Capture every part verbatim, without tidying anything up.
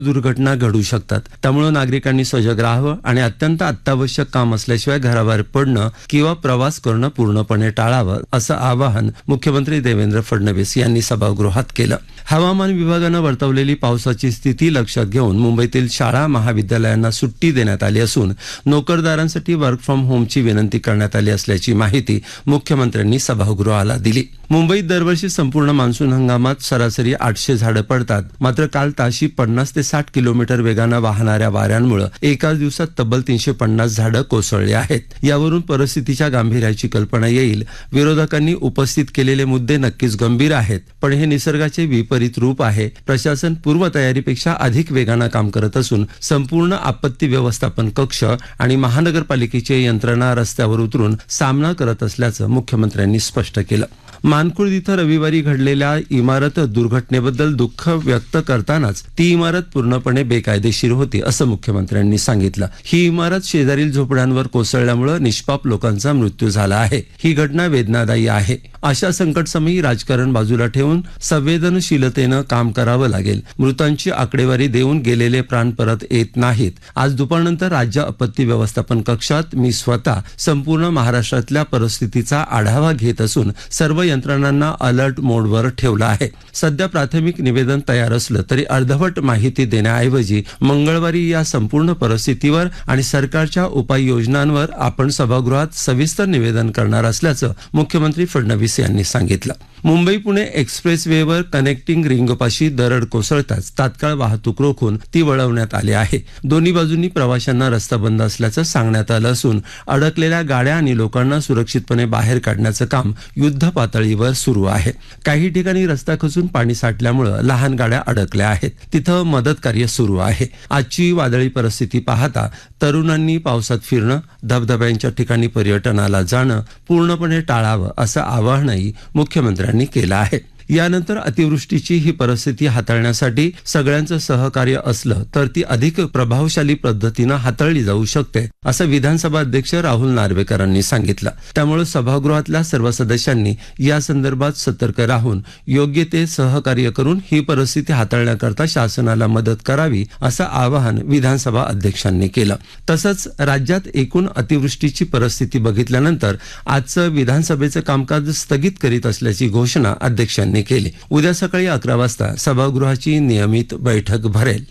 दुर्घटना घडू शकतात. त्यामुळे नागरिकांनी सजग राहावं आणि अत्यंत अत्यावश्यक काम असल्याशिवाय घराबाहेर पडणं किंवा प्रवास करणं पूर्णपणे टाळावं असं आवाहन मुख्यमंत्री देवेंद्र फडणवीस यांनी सभागृहात केलं. हवामान विभागानं वर्तवलेली पावसाची स्थिती लक्षात घेऊन मुंबईतील शाळा महाविद्यालयांना सुट्टी देण्यात आली असून नोकरदारांसाठी वर्क फ्रॉम होमची विनंती करण्यात आली असल्याची माहिती मुख्यमंत्र्यांनी सभागृहाला दिली. मुंबईत दरवर्षी संपूर्ण मान्सून हंगामात सरासरी आठशे झाडं पडतात. मात्र काल ताशी पन्नास ते साठ किलोमीटर वेगानं वाहणाऱ्या वाऱ्यांमुळे एकाच दिवसात तब्बल तीनशे पन्नास झाडं कोसळली आहेत. यावरून परिस्थितीच्या गांभीर्याची कल्पना येईल. विरोधकांनी उपस्थित केलेले मुद्दे नक्कीच गंभीर आहेत, पण हे निसर्गाचे विपरीत रूप आहे. प्रशासन पूर्वतयारीपेक्षा अधिक वेगानं काम करत असून संपूर्ण आपत्ती व्यवस्थापन कक्ष आणि महानगरपालिकेची यंत्रणा रस्त्यावर उतरून सामना करत असल्याचं मुख्यमंत्र्यांनी स्पष्ट केलं. मानखुर्द इथं रविवारी घडलेल्या इमारत दुर्घटनेबद्दल दुःख व्यक्त करतानाच ती इमारत पूर्णपणे बेकायदेशीर होती असं मुख्यमंत्र्यांनी सांगितलं. ही इमारत शेजारील झोपड्यांवर कोसळल्यामुळे निष्पाप लोकांचा मृत्यू झाला आहे. ही घटना वेदनादायी आहे. अशा संकटसमयी राजकारण बाजूला ठेवून संवेदनशीलतेनं काम करावं लागेल. मृतांची आकडेवारी देऊन गेलेले प्राण परत येत नाहीत. आज दुपारनंतर राज्य आपत्ती व्यवस्थापन कक्षात मी स्वतः संपूर्ण महाराष्ट्रातल्या परिस्थितीचा आढावा घेत असून सर्व यंत्रणांना अलर्ट मोडवर ठेवलं आहे. सध्या प्राथमिक निवेदन तयार असलं तरी अर्धवट माहिती देण्याऐवजी मंगळवारी या संपूर्ण परिस्थितीवर आणि सरकारच्या उपाययोजनांवर आपण सभागृहात सविस्तर निवेदन करणार असल्याचं मुख्यमंत्री फडणवीस यांनी सांगितलं. मुंबई पुणे एक्सप्रेस वेवर कनेक्टिंग रिंगपाशी दरड कोसळताच तात्काळ वाहतूक रोखून ती वळवण्यात आली आहे. दोन्ही बाजूंनी प्रवाशांना रस्ता बंद असल्याचं सांगण्यात आलं असून अडकलेल्या गाड्या आणि लोकांना सुरक्षितपणे बाहेर काढण्याचं काम युद्ध पातळीवर सुरू आहे. काही ठिकाणी रस्ता खचून पाणी साठल्यामुळे लहान गाड्या अडकल्या आहेत. तिथं मदत कार्य सुरू आहे. आजची वादळी परिस्थिती पाहता तरुणांनी पावसात फिरणं, धबधब्यांच्या ठिकाणी पर्यटनाला जाणं पूर्णपणे टाळावं असं आवाहनही मुख्यमंत्र्यांनी केलं आहे. यानंतर अतिवृष्टीची ही परिस्थिती हाताळण्यासाठी सगळ्यांचं सहकार्य असलं तर ती अधिक प्रभावशाली पद्धतीनं हाताळली जाऊ शकते असं विधानसभा अध्यक्ष राहुल नार्वेकरांनी सांगितलं. त्यामुळे सभागृहातल्या सर्व सदस्यांनी या संदर्भात सतर्क राहून योग्य ते सहकार्य करून ही परिस्थिती हाताळण्याकरता शासनाला मदत करावी असं आवाहन विधानसभा अध्यक्षांनी केलं. तसंच राज्यात एकूण अतिवृष्टीची परिस्थिती बघितल्यानंतर आजचं विधानसभेचं कामकाज स्थगित करीत असल्याची घोषणा अध्यक्षांनी केली. उद्या सकाळी अकरा वाजता सभागृहाची नियमित बैठक भरेल.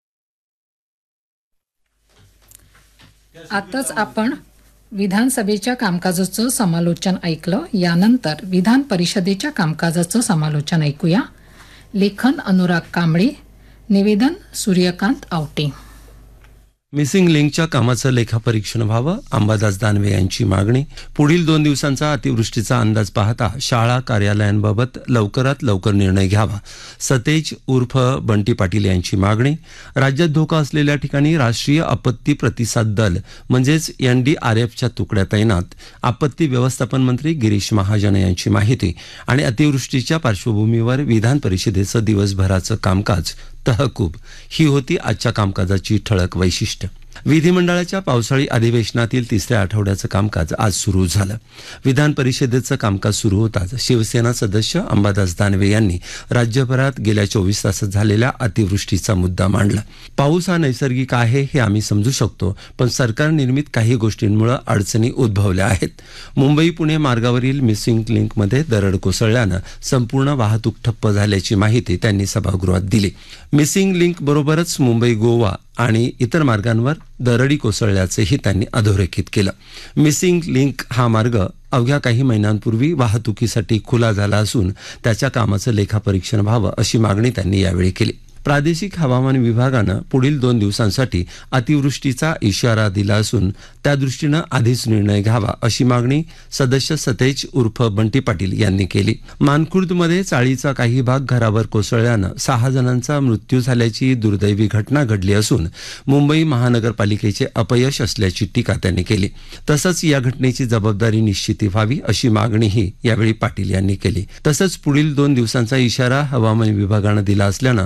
आताच आपण विधानसभेच्या कामकाजाचं समालोचन ऐकलं. यानंतर विधान परिषदेच्या कामकाजाचं समालोचन ऐकूया. लेखन अनुराग कांबळे, निवेदन सूर्यकांत आवटे. मिसिंग लिंकच्या कामाचं लेखापरीक्षण व्हावं, अंबादास दानवे यांची मागणी. पुढील दोन दिवसांचा अतिवृष्टीचा अंदाज पाहता शाळा कार्यालयांबाबत लवकरात लवकर निर्णय घ्यावा, सतेज उर्फ बंटी पाटील यांची मागणी. राज्यात धोका असलेल्या ठिकाणी राष्ट्रीय आपत्ती प्रतिसाद दल म्हणजेच एन डी आर एफच्या तुकड्या तैनात, आपत्ती व्यवस्थापन मंत्री गिरीश महाजन यांची माहिती. आणि अतिवृष्टीच्या पार्श्वभूमीवर विधान परिषदेचं दिवसभराचं कामकाज तहकूब. ही होती आजच्या कामकाजाची ठळक वैशिष्ट्य. विधिमंडळाच्या पावसाळी अधिवेशनातील तिसऱ्या आठवड्याचं कामकाज आज सुरू झालं. विधान परिषदेचं कामकाज सुरू होताच शिवसेना सदस्य अंबादास दानवे यांनी राज्यभरात गेल्या चोवीस तासात झालेल्या अतिवृष्टीचा मुद्दा मांडला. पाऊस हा नैसर्गिक आहे हे आम्ही समजू शकतो, पण सरकार निर्मित काही गोष्टींमुळे अडचणी उद्भवल्या आहेत. मुंबई पुणे मार्गावरील मिसिंग लिंकमध्ये दरड कोसळल्यानं संपूर्ण वाहतूक ठप्प झाल्याची माहिती त्यांनी सभागृहात दिली. मिसिंग लिंक बरोबरच मुंबई गोवा आणि इतर मार्गांवर दरडी कोसळल्याचेही त्यांनी अधोरेखित केलं. मिसिंग लिंक हा मार्ग अवघ्या काही महिन्यांपूर्वी वाहतुकीसाठी खुला झाला असून त्याच्या कामाचं लेखापरीक्षण व्हावं अशी मागणी त्यांनी यावेळी केली. प्रादेशिक हवामान विभागानं पुढील दोन दिवसांसाठी अतिवृष्टीचा इशारा दिला असून त्या दृष्टीनं आधीच निर्णय घ्यावा अशी मागणी सदस्य सतेज उर्फ बंटी पाटील यांनी केली. मानखुर्दमध्ये चाळीचा काही भाग घरावर कोसळल्यानं सहा जणांचा मृत्यू झाल्याची दुर्दैवी घटना घडली असून मुंबई महानगरपालिकेचे अपयश असल्याची टीका त्यांनी केली. तसंच या घटनेची जबाबदारी निश्चिती व्हावी अशी मागणीही यावेळी पाटील यांनी केली. तसंच पुढील दोन दिवसांचा इशारा हवामान विभागानं दिला असल्यानं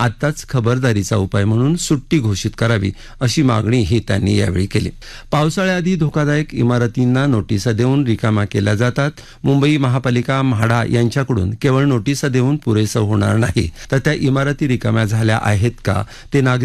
आताच खबरदारीचा उपाय म्हणून सुट्टी घोषित करावी अशी मागणीही त्यांनी यावेळी केली. पावसाळ्याआधी धोकादायक इमारतींना नोटिसा देऊन रिकामा केल्या जातात. मुंबई महापालिका म्हाडा यांच्याकडून केवळ नोटिसा देऊन पुरेसं होणार नाही, तर त्या इमारती रिकाम्या झाल्या आहेत का ते नागरिक